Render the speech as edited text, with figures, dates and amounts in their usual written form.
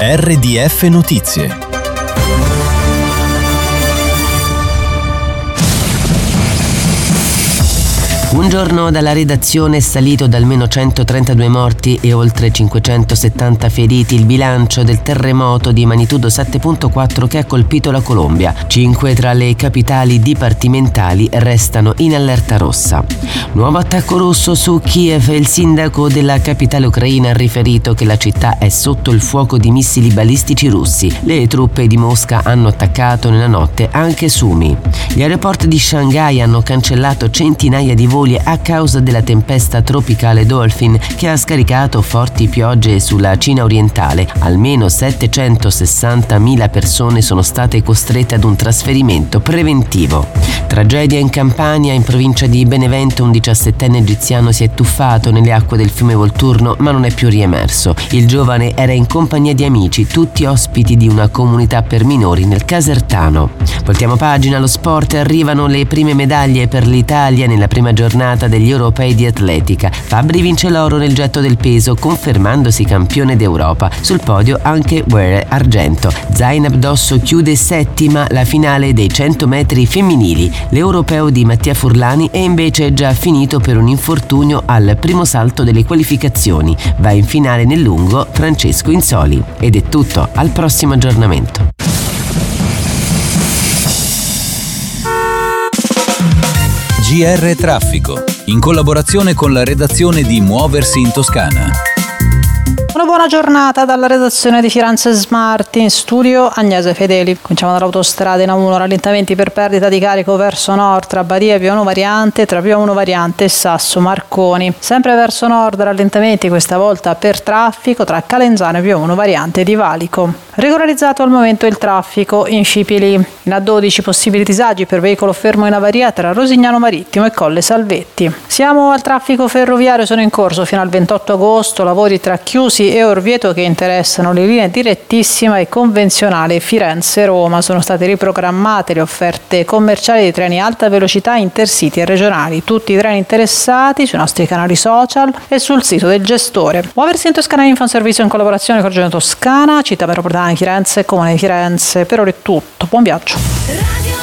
RDF Notizie. Un giorno dalla redazione è salito da almeno 132 morti e oltre 570 feriti il bilancio del terremoto di magnitudo 7.4 che ha colpito la Colombia. 5 tra le capitali dipartimentali restano in allerta rossa. Nuovo attacco russo su Kiev. Il sindaco della capitale ucraina ha riferito che la città è sotto il fuoco di missili balistici russi. Le truppe di Mosca hanno attaccato nella notte anche Sumi. Gli aeroporti di Shanghai hanno cancellato centinaia di voli a causa della tempesta tropicale Dolphin che ha scaricato forti piogge sulla Cina orientale. Almeno 760.000 persone sono state costrette ad un trasferimento preventivo. Tragedia in Campania. In provincia di Benevento un 17enne egiziano si è tuffato nelle acque del fiume Volturno ma non è più riemerso. Il giovane era in compagnia di amici, tutti ospiti di una comunità per minori nel Casertano. Voltiamo pagina. Allo sport arrivano le prime medaglie per l'Italia nella prima giornata degli europei di atletica. Fabbri vince l'oro nel getto del peso, confermandosi campione d'Europa. Sul podio anche Were argento. Zainab Dosso chiude settima la finale dei 100 metri femminili. L'europeo di Mattia Furlani è invece già finito per un infortunio al primo salto delle qualificazioni. Va in finale nel lungo Francesco Insoli. Ed è tutto, al prossimo aggiornamento. GR Traffico, in collaborazione con la redazione di Muoversi in Toscana. Una buona giornata dalla redazione di Firenze Smart, in studio Agnese Fedeli. Cominciamo dall'autostrada in A1, rallentamenti per perdita di carico verso nord tra Badia Pio 1 variante, tra Pio 1 variante e Sasso Marconi. Sempre verso nord rallentamenti questa volta per traffico tra Calenzano e Pio 1 variante di Valico. Regolarizzato al momento il traffico in Scipoli. In A12 possibili disagi per veicolo fermo in avaria tra Rosignano Marittimo e Colle Salvetti. Siamo al traffico ferroviario, sono in corso fino al 28 agosto lavori tra Chiusi e Orvieto che interessano le linee direttissima e convenzionale Firenze-Roma. Sono state riprogrammate le offerte commerciali di treni alta velocità intercity e regionali. Tutti i treni interessati sui nostri canali social e sul sito del gestore. Muoversi in Toscana Info, un servizio in collaborazione con Regione Toscana, Città Metropolitana di Firenze e Comune di Firenze. Per ora è tutto, buon viaggio.